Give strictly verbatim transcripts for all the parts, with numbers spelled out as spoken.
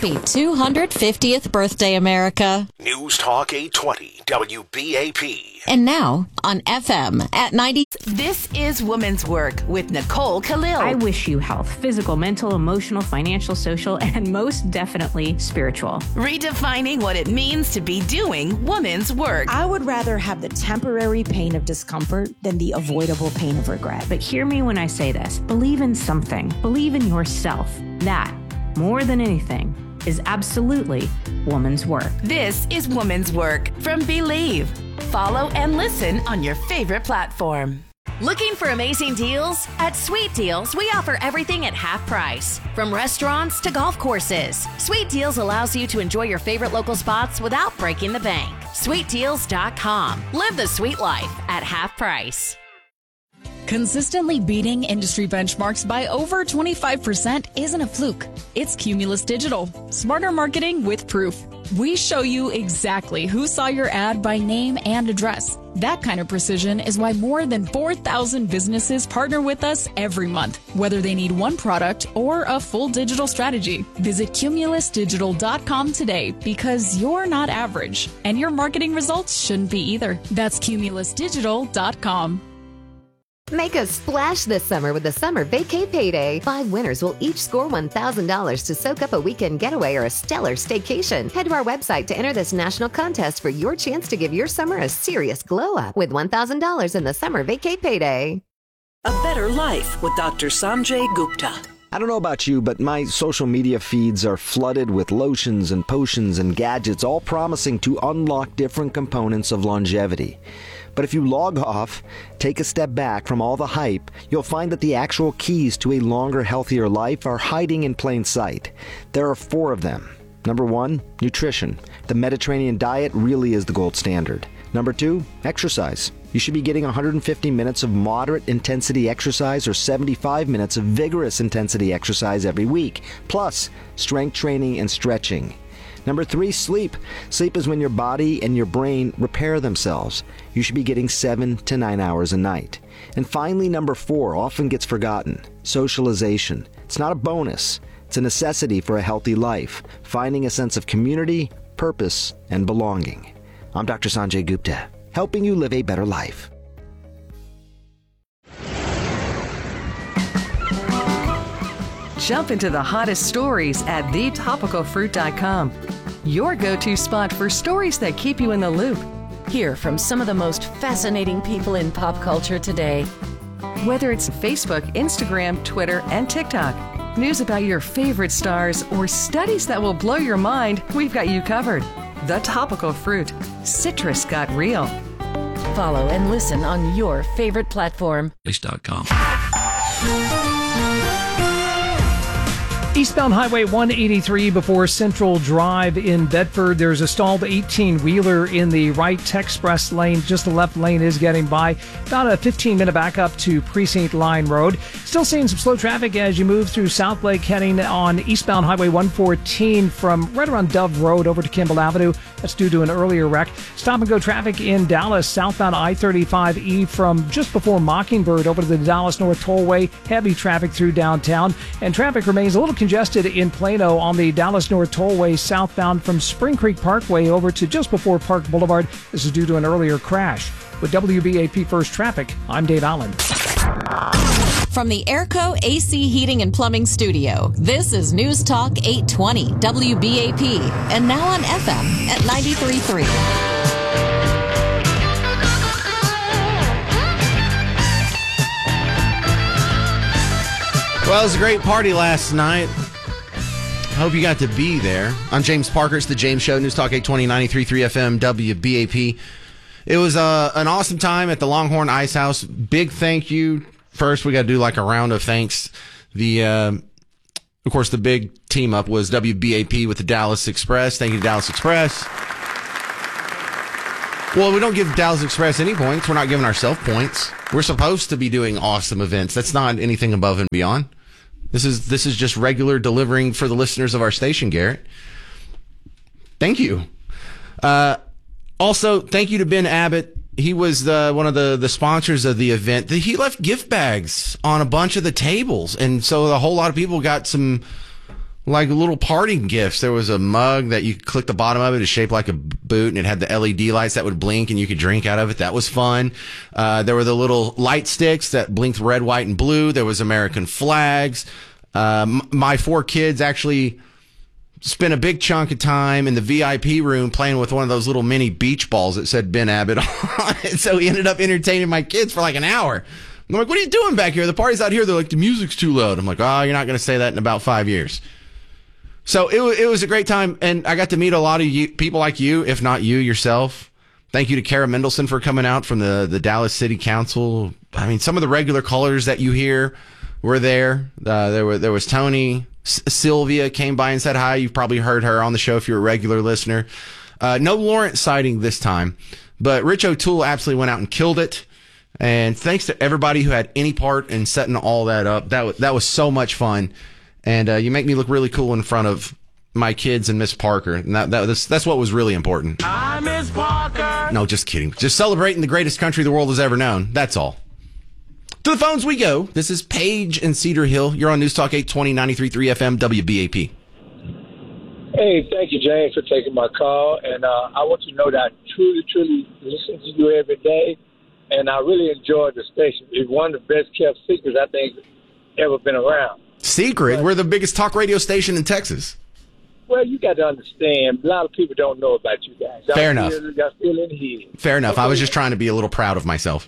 Happy two hundred fiftieth birthday, America. News Talk eight twenty W B A P. And now on F M at ninety. This is Women's Work with Nicole Khalil. I wish you health, physical, mental, emotional, financial, social, and most definitely spiritual. Redefining what it means to be doing women's work. I would rather have the temporary pain of discomfort than the avoidable pain of regret. But hear me when I say this. Believe in something. Believe in yourself. That, more than anything, is absolutely woman's work. This is Woman's Work from Believe. Follow and listen on your favorite platform. Looking for amazing deals? At Sweet Deals, we offer everything at half price. From restaurants to golf courses, Sweet Deals allows you to enjoy your favorite local spots without breaking the bank. sweet deals dot com. Live the sweet life at half price. Consistently beating industry benchmarks by over twenty-five percent isn't a fluke. It's Cumulus Digital. Smarter marketing with proof. We show you exactly who saw your ad by name and address. That kind of precision is why more than four thousand businesses partner with us every month, whether they need one product or a full digital strategy. Visit cumulus digital dot com today because you're not average, and your marketing results shouldn't be either. That's cumulus digital dot com. Make a splash this summer with the Summer Vacay Payday. Five winners will each score one thousand dollars to soak up a weekend getaway or a stellar staycation. Head to our website to enter this national contest for your chance to give your summer a serious glow up with one thousand dollars in the Summer Vacay Payday. A Better Life with Doctor Sanjay Gupta. I don't know about you, but my social media feeds are flooded with lotions and potions and gadgets, all promising to unlock different components of longevity. But if you log off, take a step back from all the hype, you'll find that the actual keys to a longer, healthier life are hiding in plain sight. There are four of them. Number one, nutrition. The Mediterranean diet really is the gold standard. Number two, exercise. You should be getting one hundred fifty minutes of moderate intensity exercise or seventy-five minutes of vigorous intensity exercise every week, plus strength training and stretching. Number three, sleep. Sleep is when your body and your brain repair themselves. You should be getting seven to nine hours a night. And finally, number four, often gets forgotten, socialization. It's not a bonus. It's a necessity for a healthy life, finding a sense of community, purpose, and belonging. I'm Doctor Sanjay Gupta, helping you live a better life. Jump into the hottest stories at the topical fruit dot com. Your go-to spot for stories that keep you in the loop. Hear from some of the most fascinating people in pop culture today. Whether it's Facebook, Instagram, Twitter, and TikTok, news about your favorite stars, or studies that will blow your mind, we've got you covered. The Topical Fruit. Citrus got real. Follow and listen on your favorite platform. dot com. Eastbound Highway one eighty-three before Central Drive in Bedford. There's a stalled eighteen-wheeler in the right express lane. Just the left lane is getting by. About a fifteen-minute backup to Precinct Line Road. Still seeing some slow traffic as you move through South Lake heading on eastbound Highway one fourteen from right around Dove Road over to Kimball Avenue. That's due to an earlier wreck. Stop-and-go traffic in Dallas, southbound I thirty-five E from just before Mockingbird over to the Dallas North Tollway. Heavy traffic through downtown. And traffic remains a little congested in Plano on the Dallas North Tollway southbound from Spring Creek Parkway over to just before Park Boulevard. This is due to an earlier crash. With W B A P First Traffic, I'm Dave Allen. From the Airco A C Heating and Plumbing Studio, this is News Talk eight twenty W B A P, and now on F M at ninety-three point three. Well, it was a great party last night. Hope you got to be there. I'm James Parker. It's the James Show, News Talk eight twenty, ninety-three point three F M, W B A P. It was uh, an awesome time at the Longhorn Ice House. Big thank you. First, we got to do like a round of thanks. The, uh, of course, the big team up was W B A P with the Dallas Express. Thank you to Dallas Express. Well, we don't give Dallas Express any points. We're not giving ourselves points. We're supposed to be doing awesome events. That's not anything above and beyond. This is this is just regular delivering for the listeners of our station, Garrett. Thank you. Uh, also, thank you to Ben Abbott. He was the, one of the, the sponsors of the event. He left gift bags on a bunch of the tables, and so a whole lot of people got some like little parting gifts. There was a mug that you could click the bottom of it. It's shaped like a boot, and it had the L E D lights that would blink, and you could drink out of it. That was fun. Uh, there were the little light sticks that blinked red, white, and blue. There was American flags. Um, my four kids actually spent a big chunk of time in the V I P room playing with one of those little mini beach balls that said Ben Abbott on it. So he ended up entertaining my kids for like an hour. I'm like, what are you doing back here? The party's out here. They're like, the music's too loud. I'm like, oh, you're not going to say that in about five years. So it, w- it was a great time, and I got to meet a lot of you, people like you, if not you yourself. Thank you to Kara Mendelson for coming out from the, the Dallas City Council. I mean, some of the regular callers that you hear were there. Uh, there were there was Tony. S- Sylvia came by and said hi. You've probably heard her on the show if you're a regular listener. Uh, no Lawrence sighting this time, but Rich O'Toole absolutely went out and killed it. And thanks to everybody who had any part in setting all that up. That was, that was so much fun. And uh, you make me look really cool in front of my kids and Miss Parker. And that, that that's, that's what was really important. Hi, Miss Parker. No, just kidding. Just celebrating the greatest country the world has ever known. That's all. To the phones we go. This is Paige in Cedar Hill. You're on News Talk eight twenty, ninety-three point three F M, W B A P. Hey, thank you, James, for taking my call. And uh, I want you to know that I truly, truly listen to you every day. And I really enjoyed the station. It's one of the best kept secrets I think ever been around. Secret? But, we're the biggest talk radio station in Texas. Well, you got to understand, a lot of people don't know about you guys. Fair I'm enough. Still, I'm still in here. Fair enough. Okay. I was just trying to be a little proud of myself.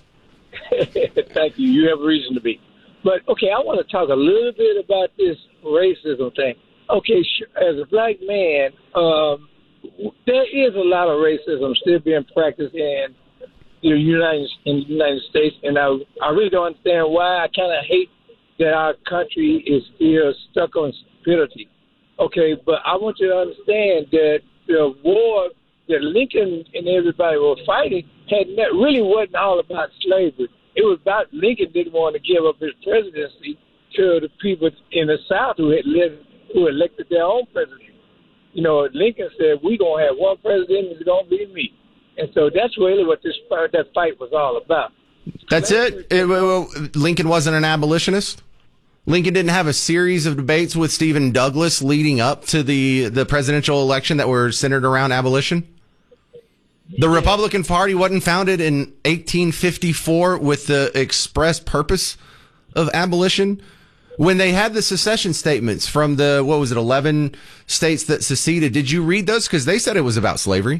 Thank you. You have a reason to be. But, okay, I want to talk a little bit about this racism thing. Okay, as a black man, um, there is a lot of racism still being practiced in the United in the United States, and I I really don't understand why. I kind of hate that our country is still stuck on stupidity. Okay, but I want you to understand that the war that Lincoln and everybody were fighting had not, really wasn't all about slavery. It was about Lincoln didn't want to give up his presidency to the people in the South who had lived, who elected their own president. You know, Lincoln said, "We're gonna have one president, and it's gonna be me." And so that's really what this that fight was all about. That's it? it well, Lincoln wasn't an abolitionist? Lincoln didn't have a series of debates with Stephen Douglas leading up to the, the presidential election that were centered around abolition? The Republican Party wasn't founded in eighteen fifty-four with the express purpose of abolition? When they had the secession statements from the, what was it, eleven states that seceded, did you read those? Because they said it was about slavery.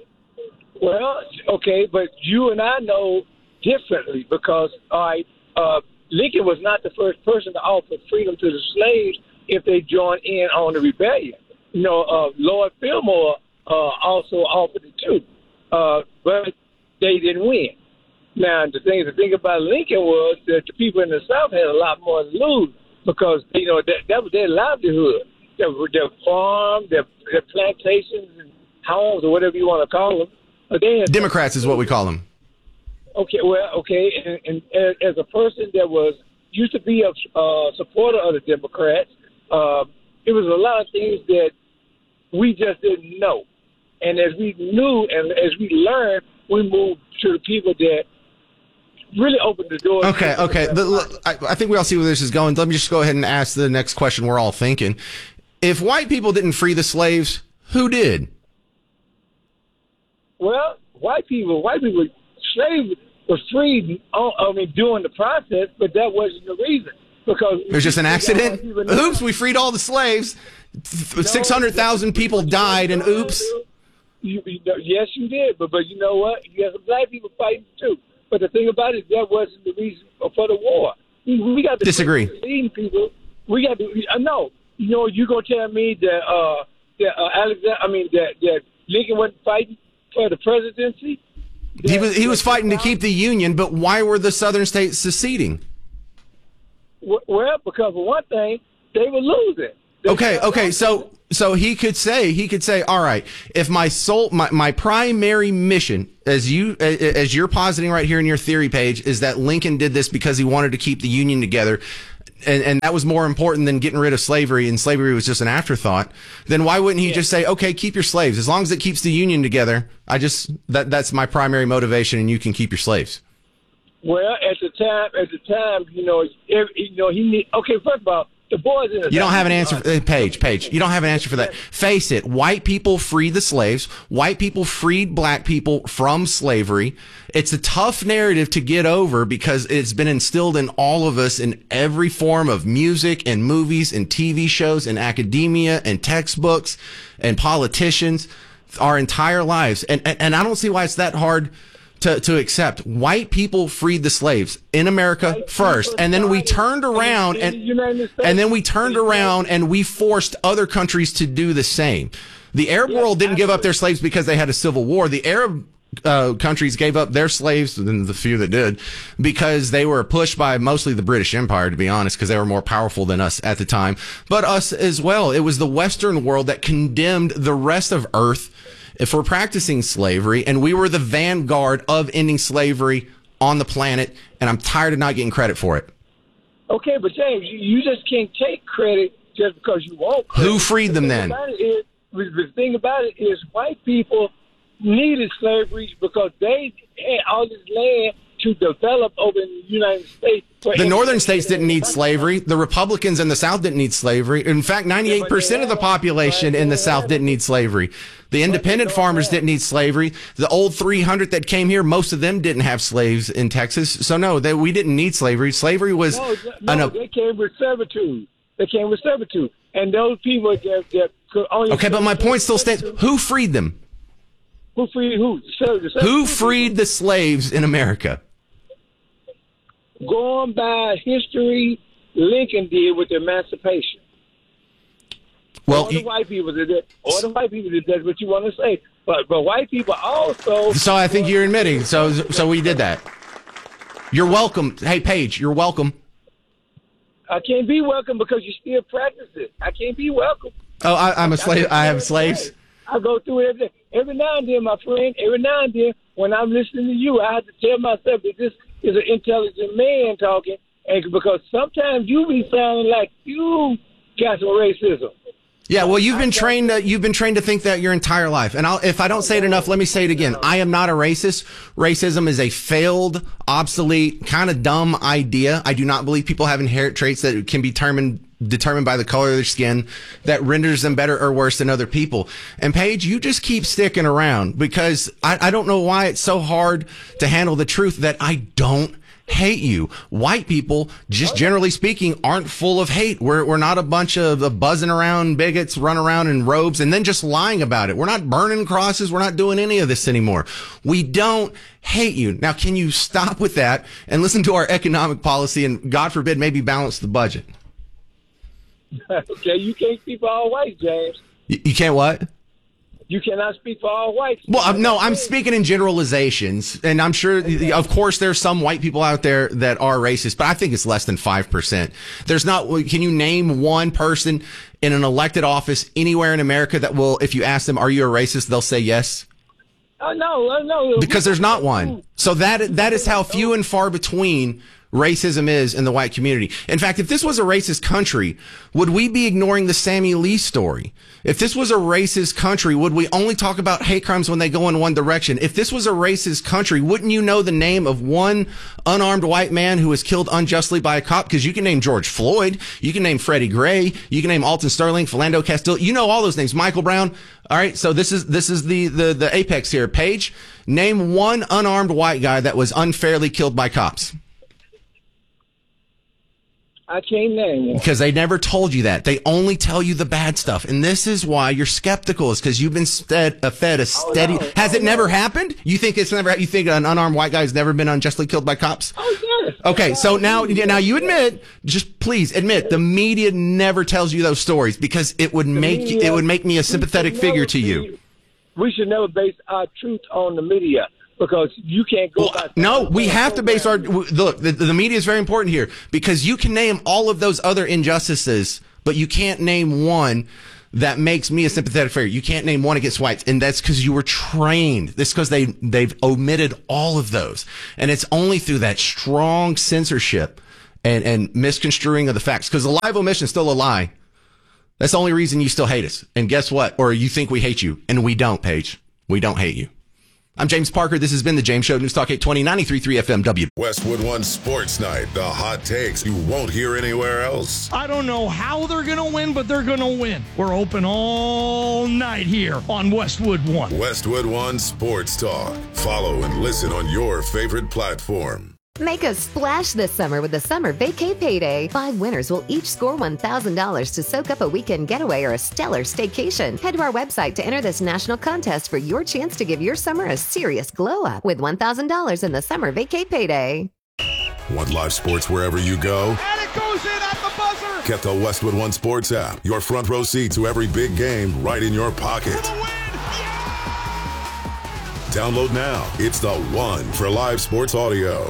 Well, okay, but you and I know differently because, all right, uh, Lincoln was not the first person to offer freedom to the slaves if they joined in on the rebellion. You know, uh, Lord Fillmore uh, also offered it too, uh, but they didn't win. Now, the thing, the thing about Lincoln was that the people in the South had a lot more to lose because, you know, that, that was their livelihood. Their, their farm, their, their plantations and homes or whatever you want to call them. Democrats is what we call them. Okay, well, okay, and, and as a person that was used to be a uh, supporter of the Democrats, uh, it was a lot of things that we just didn't know. And as we knew and as we learned, we moved to the people that really opened the door. Okay, okay. The, I, I think we all see where this is going. Let me just go ahead and ask the next question we're all thinking. If white people didn't free the slaves, who did? Well, white people, white people, slaves were freed, I mean, during the process, but that wasn't the reason. Because it was just an accident? Oops, we freed all the slaves. No, six hundred thousand people died, and oops. You, you know, yes, you did, but but you know what? You have some black people fighting, too. But the thing about it, that wasn't the reason for the war. We, we got to disagree. People, we got to, uh, no, you know, you going to tell me that, uh, that uh, Alexander, I mean, that, that Lincoln wasn't fighting for the presidency? He was he was fighting to keep the Union, but why were the southern states seceding? Well, because of one thing, they were losing. They okay, okay, so so he could say he could say, all right, if my sole my, my primary mission, as you as you're positing right here in your theory page, is that Lincoln did this because he wanted to keep the Union together. And, and that was more important than getting rid of slavery, and slavery was just an afterthought, then why wouldn't he yeah. just say, okay, keep your slaves. As long as it keeps the Union together, I just that that's my primary motivation, and you can keep your slaves. Well, at the time, at the time, you know, every, you know, he need, okay, first of all, the boys in the You don't South, have an answer, for, uh, Paige, Paige, you don't have an answer for that. Face it, white people freed the slaves. White people freed black people from slavery. It's a tough narrative to get over because it's been instilled in all of us in every form of music and movies and T V shows and academia and textbooks and politicians our entire lives. And, and, and I don't see why it's that hard to, to accept. White people freed the slaves in America first, and then we turned around and, and then we turned around and we forced other countries to do the same. The Arab world didn't give up their slaves because they had a civil war. The Arab uh, countries gave up their slaves, and the few that did, because they were pushed by mostly the British Empire, to be honest, because they were more powerful than us at the time, but us as well. It was the Western world that condemned the rest of Earth for practicing slavery, and we were the vanguard of ending slavery on the planet, and I'm tired of not getting credit for it. Okay, but James, you, you just can't take credit just because you want credit. Who freed them then? The thing about it is, the thing about it is white people needed slavery because they had all this land to develop over in the United States. The northern states didn't need slavery. The Republicans in the South didn't need slavery. In fact, ninety-eight percent of the population in the South didn't need slavery. The independent farmers didn't need slavery. The old three hundred that came here, most of them didn't have slaves in Texas. So no, they, we didn't need slavery. Slavery was... No, no an, they came with servitude. They came with servitude. And those people that, that could only... Okay, but my point still stands. Who freed them? Who freed who? Who freed the slaves in America? Going by history, Lincoln did with the emancipation. Well, or the white people did it. Or the white people did that. What you want to say? But but white people also. So I think you're admitting. So so we did that. You're welcome. Hey, Paige, you're welcome. I can't be welcome because you still practice it. I can't be welcome. Oh, I, I'm a slave. I have slaves. I go through it every day. Every now and then, my friend. Every now and then, when I'm listening to you, I have to tell myself that this is an intelligent man talking, and because sometimes you be sounding like you got some racism. Yeah, well, you've been trained. To, you've been trained to think that your entire life. And I'll, if I don't say it enough, let me say it again. I am not a racist. Racism is a failed, obsolete, kind of dumb idea. I do not believe people have inherent traits that can be determined determined by the color of their skin that renders them better or worse than other people. And Paige, you just keep sticking around because I, I don't know why it's so hard to handle the truth that I don't hate you. White people, just generally speaking, aren't full of hate. We're we're not a bunch of, of buzzing around bigots, run around in robes and then just lying about it. We're not burning crosses. We're not doing any of this anymore. We don't hate you. Now, can you stop with that and listen to our economic policy and, God forbid, maybe balance the budget? Okay, you can't speak for all whites, James. You, you can't what? You cannot speak for all whites. Well, I'm, no, I'm speaking in generalizations, and I'm sure, of course, there's some white people out there that are racist, but I think it's less than five percent. There's not, can you name one person in an elected office anywhere in America that will, if you ask them, are you a racist, they'll say yes? Oh, no, no. Because there's not one. So that that is how few and far between racism is in the white community. In fact, if this was a racist country, would we be ignoring the Sammy Lee story? If this was a racist country, would we only talk about hate crimes when they go in one direction? If this was a racist country, wouldn't you know the name of one unarmed white man who was killed unjustly by a cop? Because you can name George Floyd, you can name Freddie Gray, you can name Alton Sterling, Philando Castile. You know all those names. Michael Brown. All right, so this is this is the the the apex here. Paige, name one unarmed white guy that was unfairly killed by cops. I can't name one. Because they never told you that. They only tell you the bad stuff. And this is why you're skeptical, is because you've been fed, uh, fed a steady... Oh, no. Has oh, it no. never happened? You think it's never... You think an unarmed white guy has never been unjustly killed by cops? Oh, yes. Okay, so now, now you admit, just please admit, the media never tells you those stories because it would the make media, it would make me a sympathetic figure to you. We should never base our truth on the media. Because you can't go. Well, no, we have to base our look. The, the media is very important here because you can name all of those other injustices, but you can't name one that makes me a sympathetic figure. You can't name one against whites, and that's because you were trained. This because they they've omitted all of those, and it's only through that strong censorship and and misconstruing of the facts. Because a lie of omission is still a lie. That's the only reason you still hate us. And guess what? Or you think we hate you, and we don't, Paige. We don't hate you. I'm James Parker. This has been the James Show, News Talk eight twenty, ninety-three point three F M W. Westwood One Sports Night. The hot takes you won't hear anywhere else. I don't know how they're going to win, but they're going to win. We're open all night here on Westwood One. Westwood One Sports Talk. Follow and listen on your favorite platform. Make a splash this summer with the Summer Vacay Payday. Five winners will each score one thousand dollars to soak up a weekend getaway or a stellar staycation. Head to our website to enter this national contest for your chance to give your summer a serious glow up with one thousand dollars in the Summer Vacay Payday. Want live sports wherever you go? And it goes in at the buzzer. Get the Westwood One Sports app. Your front row seat to every big game right in your pocket. Download now. It's the one for live sports audio.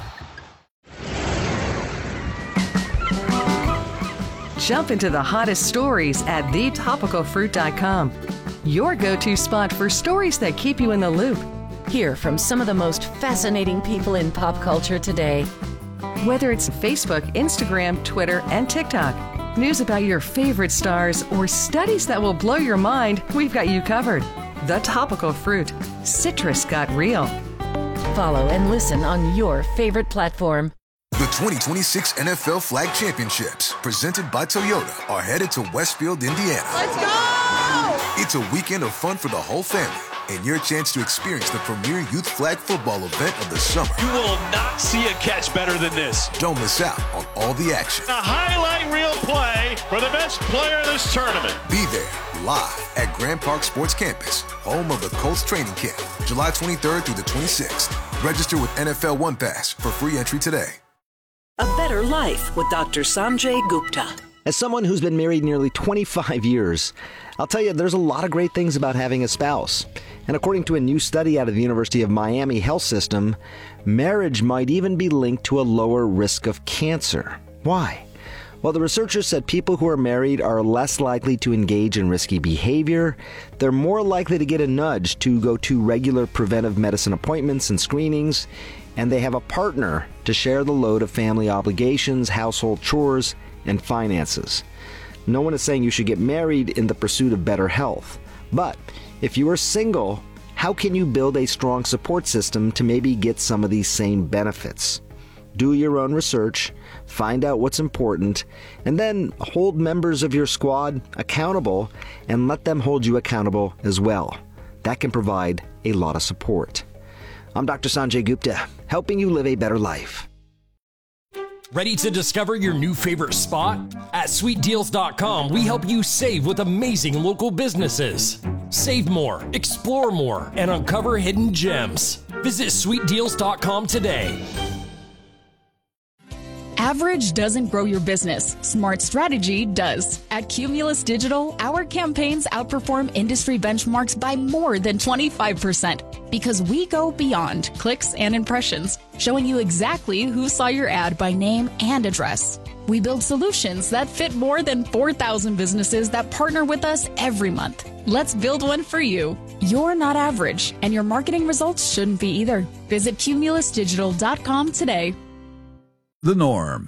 Jump into the hottest stories at the topical fruit dot com. Your go-to spot for stories that keep you in the loop. Hear from some of the most fascinating people in pop culture today. Whether it's Facebook, Instagram, Twitter, and TikTok, news about your favorite stars, or studies that will blow your mind, we've got you covered. The Topical Fruit. Citrus got real. Follow and listen on your favorite platform. The twenty twenty-six N F L Flag Championships, presented by Toyota, are headed to Westfield, Indiana. Let's go! It's a weekend of fun for the whole family and your chance to experience the premier youth flag football event of the summer. You will not see a catch better than this. Don't miss out on all the action. A highlight reel play for the best player of this tournament. Be there live at Grand Park Sports Campus, home of the Colts training camp, July twenty-third through the twenty-sixth. Register with N F L One Pass for free entry today. A Better Life with Doctor Sanjay Gupta. As someone who's been married nearly twenty-five years, I'll tell you there's a lot of great things about having a spouse. And according to a new study out of the University of Miami Health System, marriage might even be linked to a lower risk of cancer. Why? Well, the researchers said people who are married are less likely to engage in risky behavior, they're more likely to get a nudge to go to regular preventive medicine appointments and screenings, and they have a partner to share the load of family obligations, household chores, and finances. No one is saying you should get married in the pursuit of better health. But if you are single, how can you build a strong support system to maybe get some of these same benefits? Do your own research, find out what's important, and then hold members of your squad accountable and let them hold you accountable as well. That can provide a lot of support. I'm Doctor Sanjay Gupta, helping you live a better life. Ready to discover your new favorite spot? At sweet deals dot com, we help you save with amazing local businesses. Save more, explore more, and uncover hidden gems. Visit sweet deals dot com today. Average doesn't grow your business. Smart strategy does. At Cumulus Digital, our campaigns outperform industry benchmarks by more than twenty-five percent because we go beyond clicks and impressions, showing you exactly who saw your ad by name and address. We build solutions that fit more than four thousand businesses that partner with us every month. Let's build one for you. You're not average, and your marketing results shouldn't be either. Visit cumulus digital dot com today. The Norm.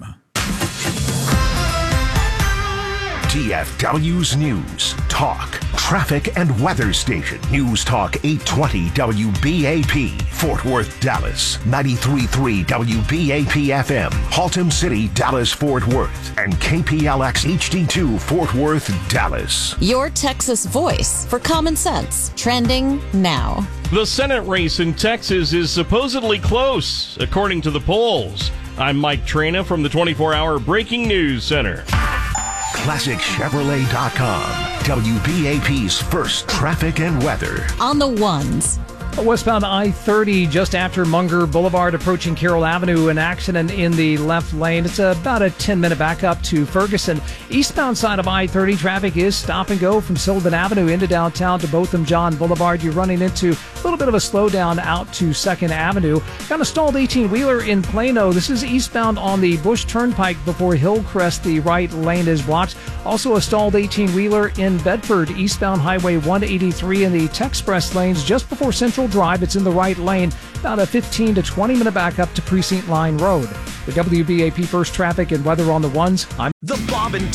T F W's News, Talk, Traffic and Weather Station. News Talk eight twenty W B A P, Fort Worth, Dallas. ninety-three point three W B A P F M, Haltom City, Dallas, Fort Worth. And K P L X H D two, Fort Worth, Dallas. Your Texas voice for common sense. Trending now. The Senate race in Texas is supposedly close, according to the polls. I'm Mike Trina from the twenty-four hour Breaking News Center. Classic Chevrolet dot com, W B A P's first traffic and weather. On the ones. Westbound I thirty, just after Munger Boulevard, approaching Carroll Avenue, an accident in the left lane. It's about a ten-minute backup to Ferguson. Eastbound side of I thirty, traffic is stop and go from Sylvan Avenue into downtown to Botham John Boulevard. You're running into a little bit of a slowdown out to second Avenue. Got a stalled eighteen-wheeler in Plano. This is eastbound on the Bush Turnpike before Hillcrest. The right lane is blocked. Also a stalled eighteen-wheeler in Bedford, eastbound Highway one eighty-three in the Texpress lanes just before Central Drive. It's in the right lane. About a fifteen to twenty minute backup to Precinct Line Road. The W B A P First Traffic and Weather on the ones. I'm the Bob and